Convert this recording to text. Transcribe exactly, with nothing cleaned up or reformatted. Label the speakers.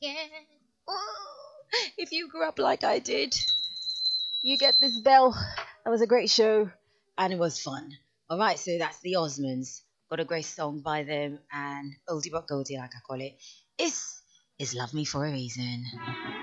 Speaker 1: again. Ooh. If you grew up like I did, you get this bell. That was a great show and it was fun. All right, so that's the Osmonds. Got a great song by them and oldie but goldie, like I call it. Is is Love Me for a Reason.